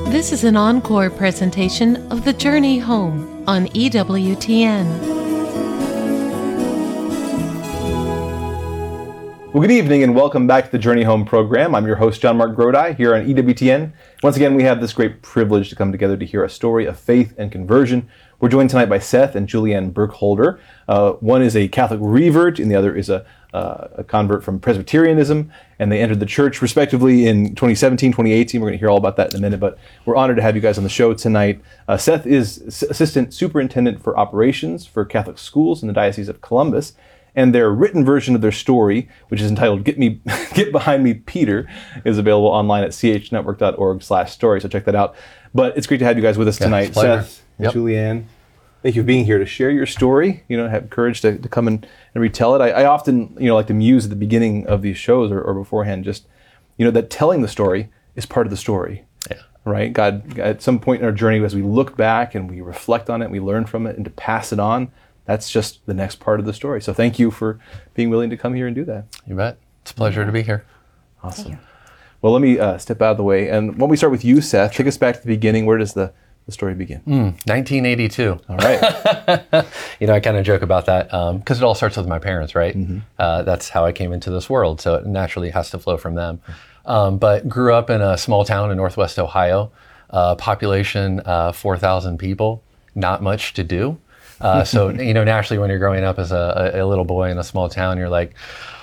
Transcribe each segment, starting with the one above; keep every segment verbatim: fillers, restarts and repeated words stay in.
This is an encore presentation of The Journey Home on E W T N. Well, good evening and welcome back to the Journey Home program. I'm your host, John Mark Grodi, here on E W T N. Once again, we have this great privilege to come together to hear a story of faith and conversion. We're joined tonight by Seth and Julianne Burkholder. Uh, one is a Catholic revert and the other is a, uh, a convert from Presbyterianism, and they entered the church respectively in twenty seventeen, twenty eighteen. We're going to hear all about that in a minute, but we're honored to have you guys on the show tonight. Uh, Seth is S- Assistant Superintendent for Operations for Catholic Schools in the Diocese of Columbus, and their written version of their story, which is entitled Get Me, Get Behind Me, Peter, is available online at c h network dot org slash story, so check that out. But it's great to have you guys with us yeah, tonight. Seth and yep. Julianne, thank you for being here to share your story, you know, have courage to, to come and, and retell it. I, I often, you know, like to muse at the beginning of these shows or, or beforehand, just, you know, that telling the story is part of the story. Yeah. Right? God, at some point in our journey, as we look back and we reflect on it, we learn from it, and to pass it on, that's just the next part of the story. So thank you for being willing to come here and do that. You bet. It's a pleasure to be here. Awesome. Well, let me uh, step out of the way. And when we start with you, Seth, take us back to the beginning. Where does the, the story begin? Mm, nineteen eighty-two. All right. You know, I kind of joke about that because um, it all starts with my parents, right? Mm-hmm. Uh, that's how I came into this world. So it naturally has to flow from them. Um, but grew up in a small town in Northwest Ohio, uh, population uh, four thousand people, not much to do. Uh, so, you know, naturally when you're growing up as a, a little boy in a small town, you're like,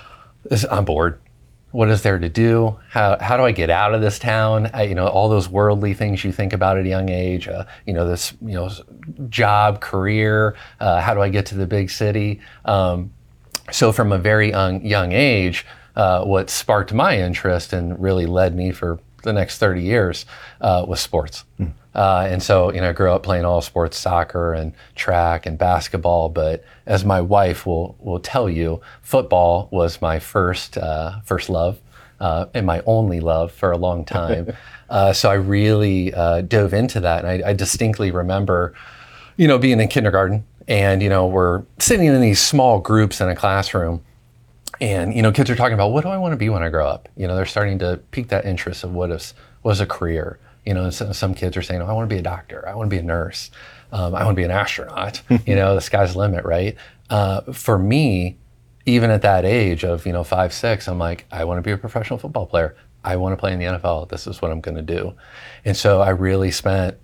I'm bored. What is there to do? How how do I get out of this town? I, you know, all those worldly things you think about at a young age, uh, you know, this, you know, job, career, uh, how do I get to the big city? Um, so from a very young, young age, uh, what sparked my interest and really led me for the next thirty years uh, was sports. Mm. Uh, and so, you know, I grew up playing all sports, soccer and track and basketball. But as my wife will will tell you, football was my first uh, first love uh, and my only love for a long time. uh, so I really uh, dove into that. And I, I distinctly remember, you know, being in kindergarten and, you know, we're sitting in these small groups in a classroom. And, you know, kids are talking about, what do I want to be when I grow up? You know, they're starting to pique that interest of what is, what is a career. You know, some, some kids are saying, oh, I want to be a doctor. I want to be a nurse. Um, I want to be an astronaut. You know, the sky's the limit, right? Uh, for me, even at that age of, you know, five, six, I'm like, I want to be a professional football player. I want to play in the N F L. This is what I'm going to do. And so I really spent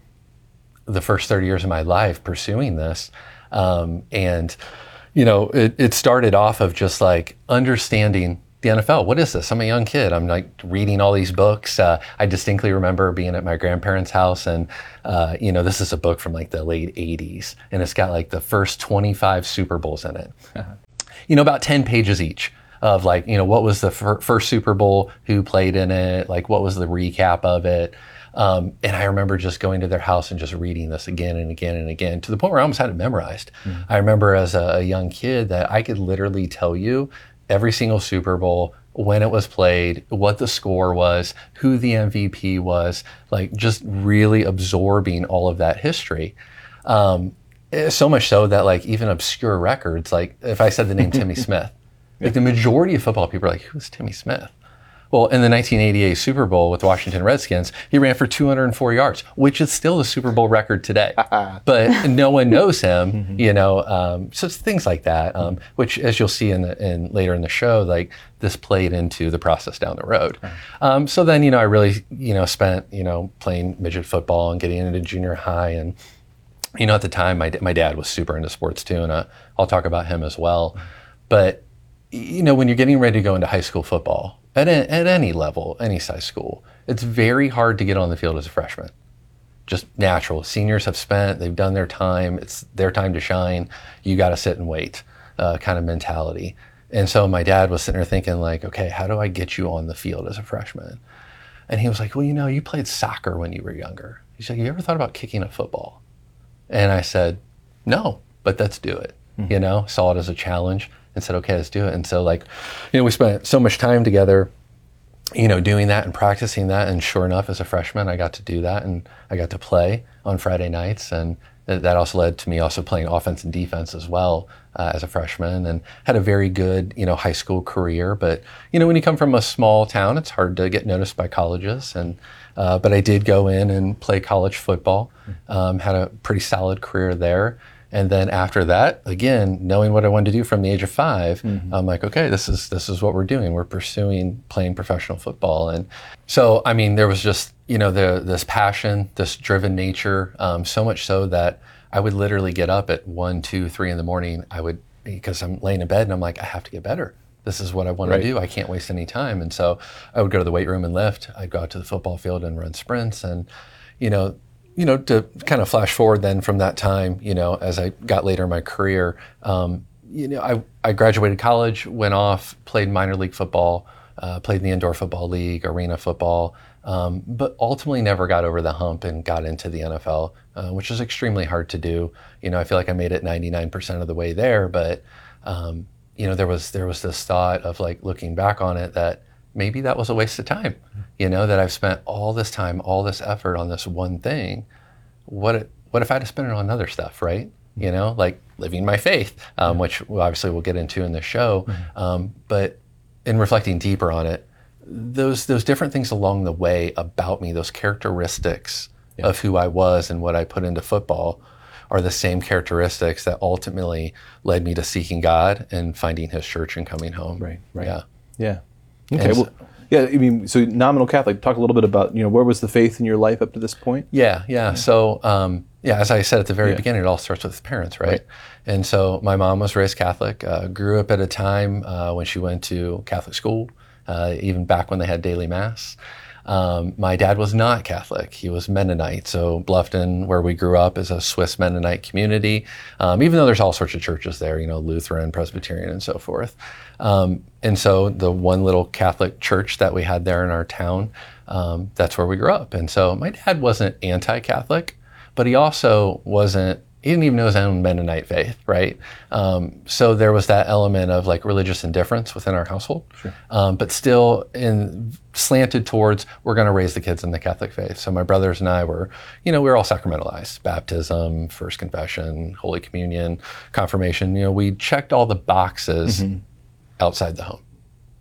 the first thirty years of my life pursuing this. Um, and, you know, it, it started off of just like understanding the N F L. What is this? I'm a young kid. I'm like reading all these books. Uh, I distinctly remember being at my grandparents' house and, uh, you know, this is a book from like the late eighties and it's got like the first twenty-five Super Bowls in it. Uh-huh. You know, about ten pages each of like, you know, what was the fir- first Super Bowl, who played in it, like what was the recap of it. Um, and I remember just going to their house and just reading this again and again and again to the point where I almost had it memorized. Mm-hmm. I remember as a, a young kid that I could literally tell you every single Super Bowl, when it was played, what the score was, who the M V P was, like just really absorbing all of that history. Um, so much so that like even obscure records, like if I said the name Timmy Smith, like the majority of football people are like, who's Timmy Smith? Well, in the nineteen eighty-eight Super Bowl with the Washington Redskins, he ran for two hundred four yards, which is still the Super Bowl record today. But no one knows him, mm-hmm. you know, um, so it's things like that, um, which as you'll see in, the, in later in the show, like this played into the process down the road. Um, so then, you know, I really, you know, spent, you know, playing midget football and getting into junior high. And, you know, at the time, my, my dad was super into sports too, and uh, I'll talk about him as well. But, you know, when you're getting ready to go into high school football, At, a, at any level, any size school, it's very hard to get on the field as a freshman. Just natural. Seniors have spent, they've done their time, it's their time to shine. You got to sit and wait uh, kind of mentality. And so my dad was sitting there thinking like, okay, how do I get you on the field as a freshman? And he was like, well, you know, you played soccer when you were younger. He's like, you ever thought about kicking a football? And I said, no, but let's do it. Mm-hmm. You know, saw it as a challenge. And said, okay, let's do it. And so like, you know, we spent so much time together, you know, doing that and practicing that. And sure enough, as a freshman, I got to do that and I got to play on Friday nights. And th- that also led to me also playing offense and defense as well uh, as a freshman, and had a very good, you know, high school career. But, you know, when you come from a small town, it's hard to get noticed by colleges. And Uh, but I did go in and play college football, um, had a pretty solid career there. And then after that, again, knowing what I wanted to do from the age of five, mm-hmm. I'm like, okay, this is this is what we're doing. We're pursuing playing professional football. And so, I mean, there was just, you know, the, this passion, this driven nature, um, so much so that I would literally get up at one, two, three in the morning. I would, because I'm laying in bed and I'm like, I have to get better. This is what I want right. to do. I can't waste any time. And so I would go to the weight room and lift. I'd go out to the football field and run sprints. And, you know, you know, to kind of flash forward then from that time, you know, as I got later in my career, um, you know, I, I graduated college, went off, played minor league football, uh, played in the indoor football league, arena football, um, but ultimately never got over the hump and got into the N F L, uh, which is extremely hard to do. You know, I feel like I made it ninety-nine percent of the way there, but, um, you know, there was there was this thought of like looking back on it that maybe that was a waste of time, you know, that I've spent all this time, all this effort on this one thing. What if, what if I had to spend it on other stuff, right? You know, like living my faith, um, which obviously we'll get into in the show. Mm-hmm. Um, but in reflecting deeper on it, those those different things along the way about me, those characteristics yeah. of who I was and what I put into football are the same characteristics that ultimately led me to seeking God and finding His church and coming home. Right, right. Yeah. Yeah. Okay, well, yeah, I mean, so nominal Catholic, talk a little bit about, you know, where was the faith in your life up to this point? Yeah, yeah. yeah. So, um, yeah, as I said at the very yeah. beginning, it all starts with parents, right? right? And so my mom was raised Catholic, uh, grew up at a time uh, when she went to Catholic school, uh, even back when they had daily mass. Um, my dad was not Catholic. He was Mennonite. So Bluffton, where we grew up, is a Swiss Mennonite community, um, even though there's all sorts of churches there, you know, Lutheran, Presbyterian, and so forth. Um, and so the one little Catholic church that we had there in our town, um, that's where we grew up. And so my dad wasn't anti-Catholic, but he also wasn't, he didn't even know his own Mennonite faith, right? Um, so there was that element of like religious indifference within our household, sure. um, but still in slanted towards, we're going to raise the kids in the Catholic faith. So my brothers and I were, you know, we were all sacramentalized, baptism, first confession, Holy Communion, confirmation. You know, we checked all the boxes mm-hmm. outside the home.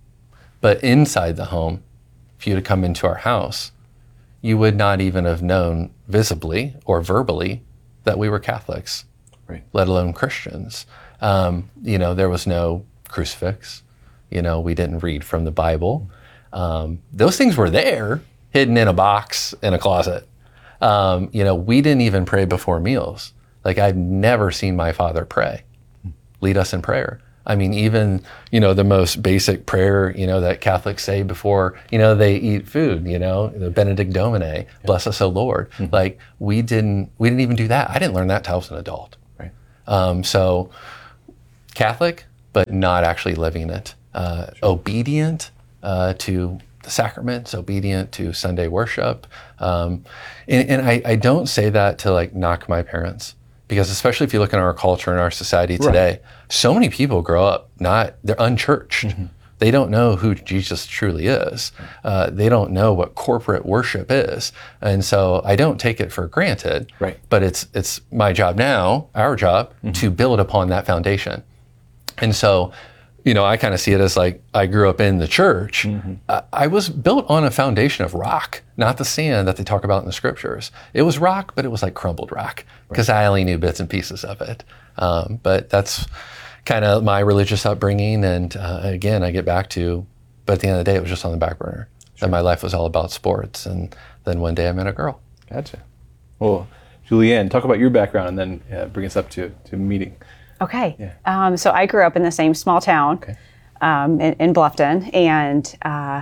But inside the home, if you had come into our house, you would not even have known visibly or verbally that we were Catholics, right. let alone Christians. Um, you know, there was no crucifix. You know, we didn't read from the Bible. Um, those things were there, hidden in a box in a closet. Um, you know, we didn't even pray before meals. Like, I've never seen my father pray, lead us in prayer. I mean, even, you know, the most basic prayer, you know, that Catholics say before, you know, they eat food, you know, the Benedict Domine, yeah. bless us, O Lord. Mm-hmm. Like, we didn't, we didn't even do that. I didn't learn that till I was an adult. Right. Um, so, Catholic, but not actually living it. Uh, sure. Obedient uh, to the sacraments, obedient to Sunday worship. Um, and and I, I don't say that to, like, knock my parents. Because especially if you look in our culture and our society today, right. so many people grow up not, they're unchurched. Mm-hmm. They don't know who Jesus truly is. Uh, they don't know what corporate worship is. And so I don't take it for granted, right. but it's it's my job now, our job, mm-hmm. to build upon that foundation. And so, you know, I kind of see it as like, I grew up in the church. Mm-hmm. I, I was built on a foundation of rock, not the sand that they talk about in the scriptures. It was rock, but it was like crumbled rock because right. I only knew bits and pieces of it. Um, but that's kind of my religious upbringing. And uh, again, I get back to, but at the end of the day, it was just on the back burner. Sure. And my life was all about sports. And then one day I met a girl. Gotcha. Well, Julianne, talk about your background and then uh, bring us up to, to meeting. Okay. Yeah. Um, so I grew up in the same small town okay. um, in, in Bluffton, and uh,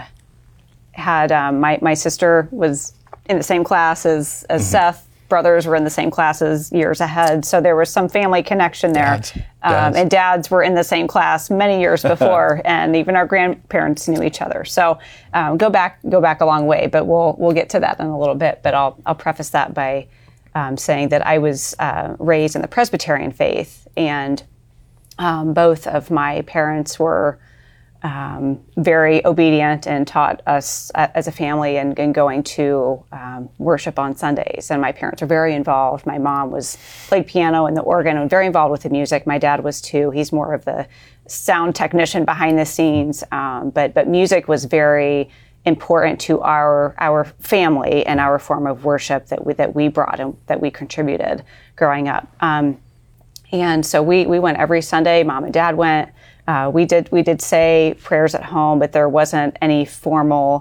had um, my my sister was in the same class as, as mm-hmm. Seth. Brothers were in the same classes years ahead, so there was some family connection there. Dads. Um, Dads. and dads were in the same class many years before, and even our grandparents knew each other. So um, go back go back a long way, but we'll we'll get to that in a little bit. But I'll I'll preface that by um, saying that I was uh, raised in the Presbyterian faith, and um, both of my parents were um, very obedient and taught us uh, as a family and, and going to um, worship on Sundays. And my parents were very involved. My mom was played piano and the organ and very involved with the music. My dad was too. He's more of the sound technician behind the scenes, um, but but music was very important to our our family and our form of worship that we, that we brought and that we contributed growing up. Um, and so we we went every Sunday. Mom and Dad went. Uh, we did we did say prayers at home, but there wasn't any formal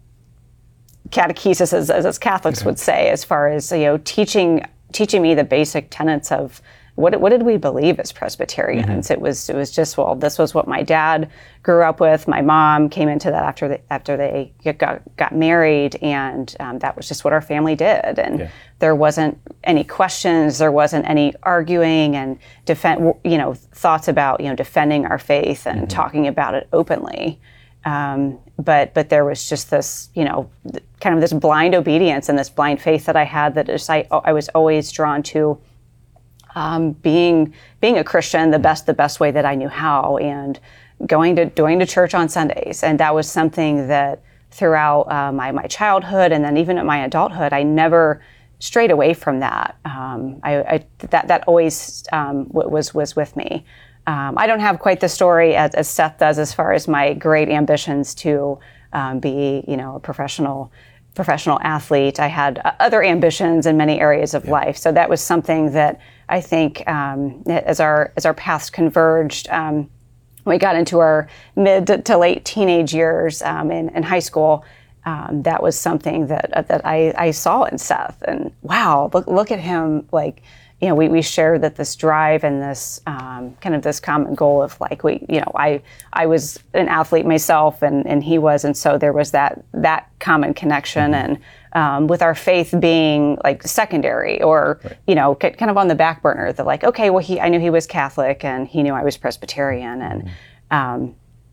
catechesis, as, as Catholics okay. would say, as far as, you know, teaching teaching me the basic tenets of what what did we believe as Presbyterians. Mm-hmm. It was it was just, well, this was what my dad grew up with. My mom came into that after they, after they got got married, and um, that was just what our family did. And yeah. there wasn't any questions, there wasn't any arguing and defend, you know, thoughts about, you know, defending our faith and mm-hmm. talking about it openly. Um, but but there was just this, you know, kind of this blind obedience and this blind faith that I had that just, I I was always drawn to. Um, being being a Christian the best the best way that I knew how, and going to going to church on Sundays, and that was something that throughout uh, my my childhood and then even at my adulthood, I never strayed away from that. Um, I, I that that always um, was was with me. Um, I don't have quite the story as, as Seth does as far as my great ambitions to um, be, you know, a professional. professional athlete. I had uh, other ambitions in many areas of yeah. life. So that was something that I think um, as our as our paths converged, um, when we got into our mid to late teenage years um, in, in high school, um, that was something that uh, that I, I saw in Seth. And wow, look look at him, like, you know, we, we shared that this drive and this um, kind of this common goal of like, we, you know, I I was an athlete myself and, and he was. And so there was that that common connection. Mm-hmm. And um, with our faith being like secondary or, right. you know, c- kind of on the back burner, that like, okay, well, he I knew he was Catholic and he knew I was Presbyterian. And mm-hmm. um,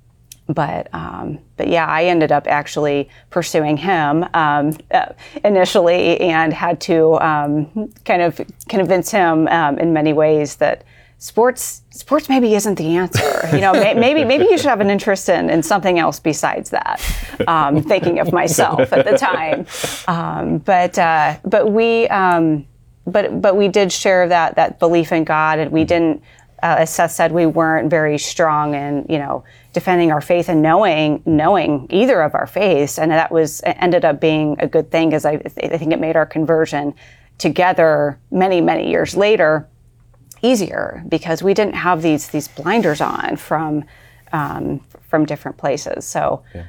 But um, but yeah, I ended up actually pursuing him um, uh, initially, and had to um, kind of convince him um, in many ways that sports sports maybe isn't the answer. You know, may, maybe maybe you should have an interest in, in something else besides that. Um, thinking of myself at the time, um, but uh, but we um, but but we did share that that belief in God, and we didn't. Uh, as Seth said, we weren't very strong in, you know, defending our faith and knowing knowing either of our faiths, and that was ended up being a good thing, because I, I think it made our conversion together many many years later easier, because we didn't have these these blinders on from um, from different places. So, yeah.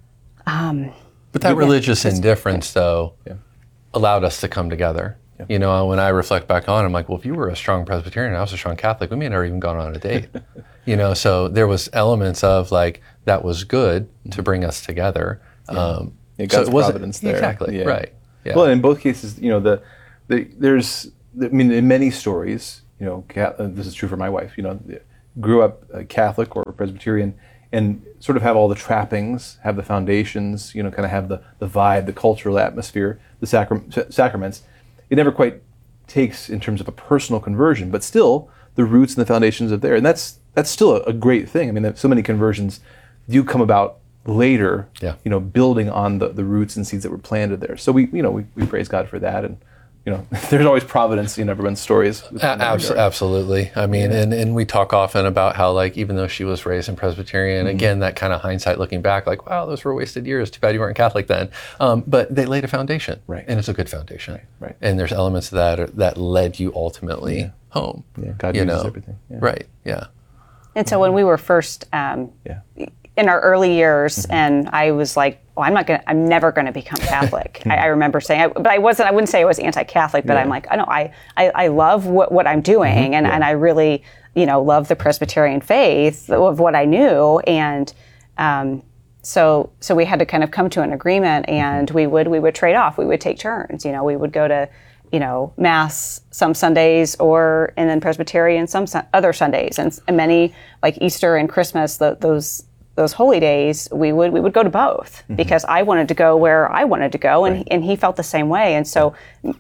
um, but that yeah, religious indifference, though, yeah. allowed us to come together. Yeah. You know, when I reflect back on it, I'm like, well, if you were a strong Presbyterian and I was a strong Catholic, we may have never even gone on a date. You know, so there was elements of like, that was good to bring us together. Yeah. Um, yeah, God's so it wasn't, providence there. Exactly, yeah. right. Yeah. Well, in both cases, you know, the, the there's, I mean, in many stories, you know, this is true for my wife, you know, grew up a Catholic or a Presbyterian, and sort of have all the trappings, have the foundations, you know, kind of have the, the vibe, the cultural atmosphere, the sacram- sacraments. It never quite takes in terms of a personal conversion, but still the roots and the foundations are there. And that's that's still a, a great thing. I mean, so many conversions do come about later, yeah. you know, building on the, the roots and seeds that were planted there. So we, you know, we, we praise God for that. And, you know, there's always providence in everyone's stories. Abs- absolutely. I mean, yeah. and, and we talk often about how, like, even though she was raised in Presbyterian, mm-hmm. again, that kind of hindsight looking back, like, wow, those were wasted years. Too bad you weren't Catholic then. Um, but they laid a foundation. Right. And it's a good foundation. Right. right. And there's elements of that are, that led you ultimately yeah. home. Yeah. God you uses know? everything. Yeah. Right. Yeah. And so when we were first um, yeah. in our early years, mm-hmm. and I was like, well, I'm not going to, I'm never going to become Catholic. I, I remember saying, I, but I wasn't, I wouldn't say I was anti-Catholic, but yeah. I'm like, I know, I, I, I love what, what I'm doing. Mm-hmm. And, yeah. and I really, you know, love the Presbyterian faith of what I knew. And, um, so, so we had to kind of come to an agreement, and mm-hmm. we would, we would trade off. We would take turns, you know, we would go to, you know, Mass some Sundays, or, and then Presbyterian some su- other Sundays, and, and many, like Easter and Christmas, the, those, those holy days, we would we would go to both, mm-hmm. because I wanted to go where I wanted to go, and right. he, and he felt the same way. And so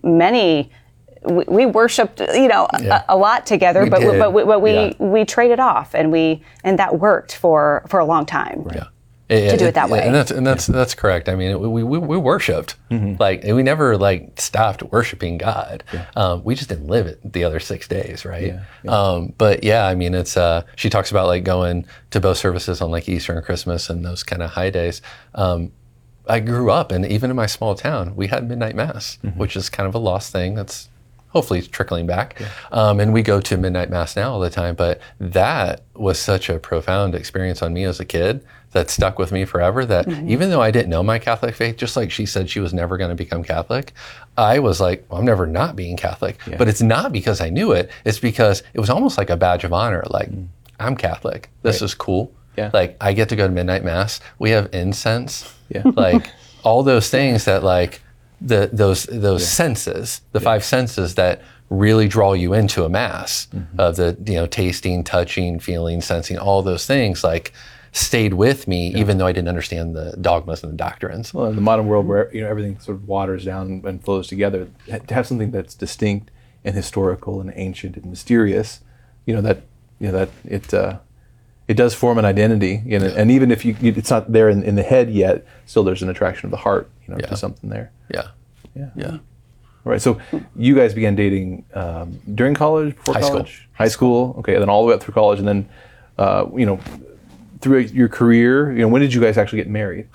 many, we, we worshipped, you know, yeah. a, a lot together, we but did. we, but we, but we yeah. we traded off, and we and that worked for for a long time. Right. Yeah. To do it that way, and that's and that's that's correct. I mean, we we, we worshipped, mm-hmm. like, and we never like stopped worshiping God. Yeah. Um, we just didn't live it the other six days, right? Yeah. Yeah. Um, but yeah, I mean, it's uh, she talks about like going to both services on like Easter and Christmas and those kind of high days. Um, I grew up, and even in my small town, we had midnight mass, mm-hmm. which is kind of a lost thing. That's hopefully trickling back. Yeah. Um, and we go to midnight mass now all the time. But that was such a profound experience on me as a kid that stuck with me forever, that mm-hmm. even though I didn't know my Catholic faith, just like she said she was never going to become Catholic, I was like, well, I'm never not being Catholic. Yeah. But it's not because I knew it. It's because it was almost like a badge of honor. Like, mm. I'm Catholic. This right. is cool. Yeah. Like, I get to go to midnight mass. We have incense. Yeah. Like, all those things that, like, the those those yeah. senses, the yeah. five senses that really draw you into a mass, mm-hmm. of the, you know, tasting, touching, feeling, sensing, all those things, like, stayed with me, yeah. even though I didn't understand the dogmas and the doctrines. Well, in the modern world where, you know, everything sort of waters down and flows together, to have something that's distinct and historical and ancient and mysterious, you know, that, you know, that it uh, it does form an identity, you know, yeah. and even if you, it's not there in, in the head yet, still there's an attraction of the heart, you know, yeah. to something there. Yeah. Yeah. Yeah. All right. So you guys began dating um, during college, before High college? School. High school. Okay. And then all the way up through college. And then, uh, you know, through your career, you know, when did you guys actually get married?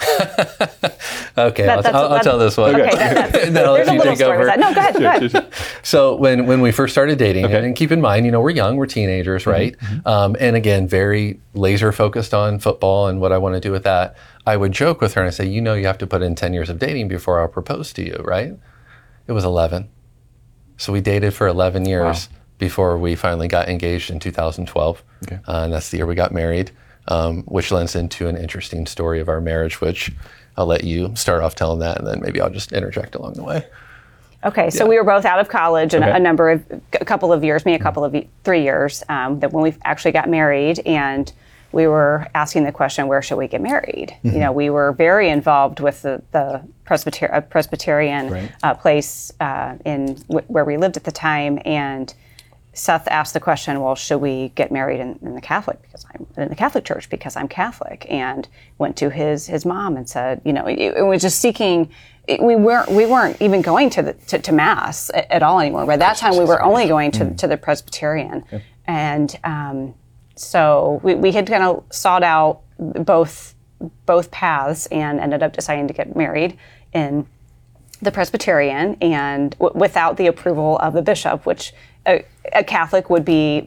Okay, that, I'll, I'll, I'll tell this one. Okay, that, that's, and then I'll let you take over. No, go ahead, go ahead. Sure, sure, sure. So when, when we first started dating, okay. and keep in mind, you know, we're young, we're teenagers, right? Mm-hmm. Um, and again, very laser focused on football and what I want to do with that. I would joke with her and I say, you know, you have to put in ten years of dating before I'll propose to you, right? It was eleven. So we dated for eleven years wow. before we finally got engaged in two thousand twelve. Okay. Uh, and that's the year we got married, um, which lends into an interesting story of our marriage, which I'll let you start off telling that, and then maybe I'll just interject along the way. Okay, so yeah. we were both out of college and okay. a number of, a couple of years, me a couple of, three years, um, that when we actually got married, and we were asking the question, where should we get married? Mm-hmm. You know, we were very involved with the, the Presbyter- uh, Presbyterian right. uh, place uh, in w- where we lived at the time, and Seth asked the question, well, should we get married in, in the Catholic, because I'm in the Catholic church because I'm Catholic, and went to his his mom and said, you know, it, it was just seeking. It, we weren't we weren't even going to the to, to mass at, at all anymore. By that time, we were only going to mm. to the Presbyterian, okay. and um, so we, we had kind of sought out both both paths and ended up deciding to get married in the Presbyterian, and w- without the approval of the bishop, which a, a Catholic would be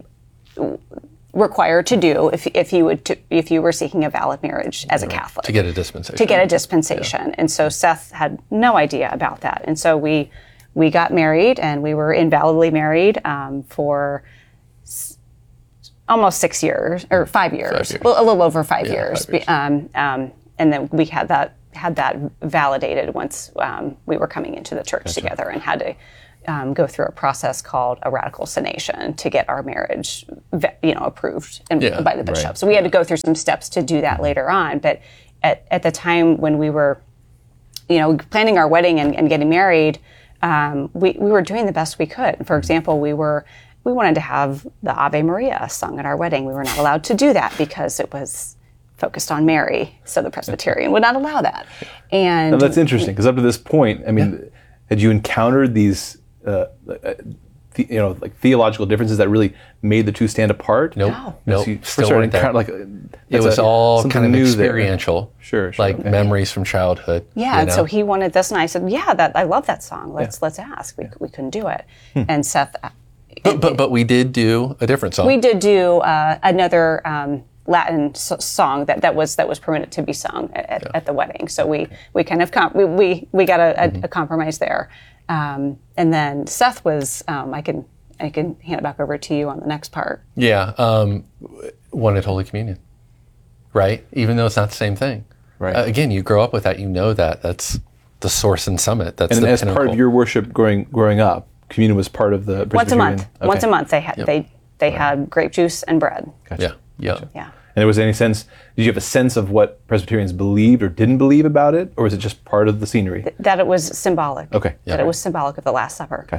required to do if if you would to, if you were seeking a valid marriage as a Catholic, to get a dispensation. To get a dispensation, yeah. And so Seth had no idea about that, and so we we got married, and we were invalidly married um, for s- almost six years or five years, five years. Well, a little over five yeah, years, five years. Um, um, and then we had that. had that validated once um, we were coming into the church That's together right. and had to um, go through a process called a ratification to get our marriage, you know, approved in, yeah, by the bishop. Right. So we had to go through some steps to do that mm-hmm. later on. But at, at the time when we were, you know, planning our wedding and, and getting married, um, we, we were doing the best we could. For example, we were we wanted to have the Ave Maria sung at our wedding. We were not allowed to do that because it was focused on Mary, so the Presbyterian would not allow that. And now that's interesting, because up to this point, I mean, yeah. had you encountered these, uh, the, you know, like theological differences that really made the two stand apart? Nope, no, nope. You Still weren't there. Like, it was a, all kind of experiential, sure, sure, like okay. memories from childhood. Yeah, you know? And so he wanted this, and I said, "Yeah, that I love that song. Let's yeah. let's ask." We yeah. we couldn't do it, hmm. and Seth. But, but but we did do a different song. We did do uh, another. Um, Latin s- song that, that was that was permitted to be sung at, yeah. at the wedding. So we we kind of com- we, we we got a, a, mm-hmm. a compromise there. Um, and then Seth was um, I can I can hand it back over to you on the next part. Yeah, um, wanted Holy Communion, right? Even though it's not the same thing. Right. Uh, again, you grow up with that. You know that that's the source and summit. That's and the as pinnacle. part of your worship growing growing up, communion was part of the Presbyterian. Once a month. Okay. Once a month they had yep. they they right. had grape juice and bread. Gotcha. Yeah. Yeah. Gotcha. Yeah. And there was any sense, did you have a sense of what Presbyterians believed or didn't believe about it? Or was it just part of the scenery? Th- that it was symbolic. Okay. Yeah. That it was symbolic of the Last Supper. Gotcha.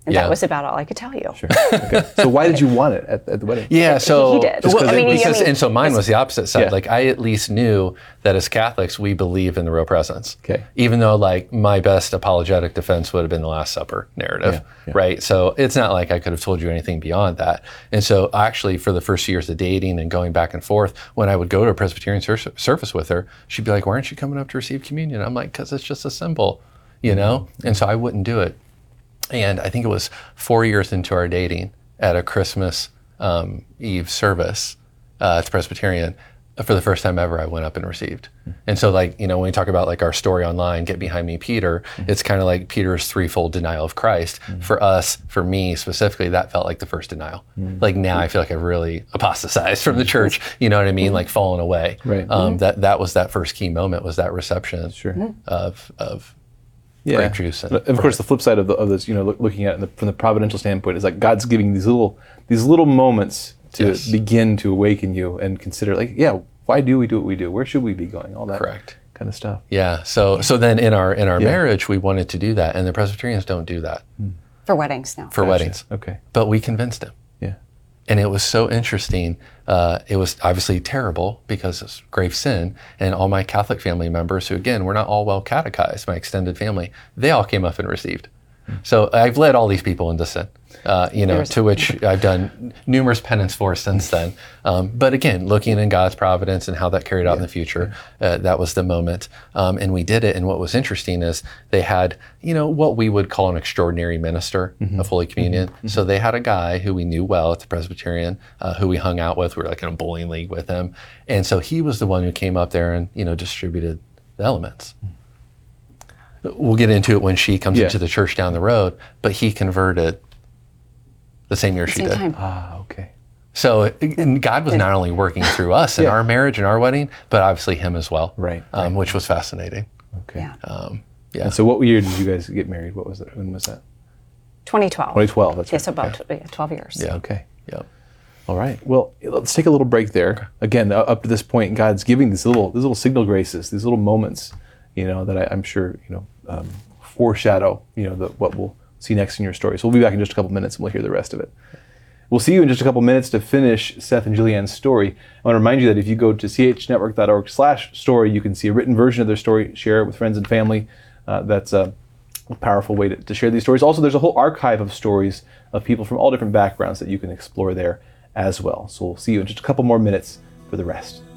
And Yeah. that was about all I could tell you. Sure. Okay. So why did you want it at, at the wedding? Yeah, so he did. Well, Just 'cause I mean, it- because I mean, and so mine was the opposite side. Yeah. Like I at least knew that as Catholics we believe in the real presence. Okay. Even though like my best apologetic defense would have been the Last Supper narrative, Yeah, yeah. right? So it's not like I could have told you anything beyond that. And so actually, for the first years of dating and going back and forth, when I would go to a Presbyterian ser- service with her, she'd be like, "Why aren't you coming up to receive communion?" I'm like, "Because it's just a symbol, you know." And so I wouldn't do it. And I think it was four years into our dating at a Christmas um, Eve service uh, at the Presbyterian, for the first time ever, I went up and received. And so, like, you know, when we talk about like our story online, Get Behind Me, Peter, it's kind of like Peter's threefold denial of Christ. For us, for me specifically, that felt like the first denial. Like now I feel like I've really apostatized from the church, you know what I mean? Like fallen away. Right. Um, that, that was that first key moment, was that reception Sure. of, of Yeah. grape juice. And, Of course, the flip side of, the, of this, you know, look, looking at it in the, from the providential standpoint, is like God's giving these little these little moments to Yes. begin to awaken you and consider, like, yeah, why do we do what we do? Where should we be going? All that Correct. kind of stuff. Yeah. So so then in our in our Yeah. marriage, we wanted to do that, and the Presbyterians don't do that For weddings now. for weddings. Okay. But we convinced him, Yeah. and it was so interesting. Uh, it was obviously terrible because it's grave sin, and all my Catholic family members, who again were not all well catechized, my extended family, they all came up and received. So I've led all these people into sin, uh, you know, There's- to which I've done numerous penance for since then. Um, but again, looking in God's providence and how that carried out in the future, uh, that was the moment. Um, and we did it. And what was interesting is they had, you know, what we would call an extraordinary minister of Holy Communion. So they had a guy who we knew well at the Presbyterian, uh, who we hung out with. We were like in a bowling league with him. And so he was the one who came up there and, you know, distributed the elements. We'll get into it when she comes Yeah. into the church down the road, but he converted the same year she Same did. time. Ah, okay. So and God was not only working through us in Yeah. our marriage and our wedding, but obviously him as well, Right, Um, right. which was fascinating. Okay. Yeah. Um, yeah. And so what year did you guys get married? What was it? When was that? twenty twelve. twenty twelve. That's right. Yes, about yeah, twelve years. Yeah. Okay. yeah. All right. Well, let's take a little break there. Again, uh, up to this point, God's giving these little, these little signal graces, these little moments, you know, that I, I'm sure, you know, um, foreshadow, you know, the, what we'll see next in your story. So we'll be back in just a couple minutes and we'll hear the rest of it. We'll see you in just a couple minutes to finish Seth and Julianne's story. I want to remind you that if you go to chnetwork.org slash story, you can see a written version of their story, share it with friends and family. Uh, that's a, a powerful way to, to share these stories. Also, there's a whole archive of stories of people from all different backgrounds that you can explore there as well. So we'll see you in just a couple more minutes for the rest.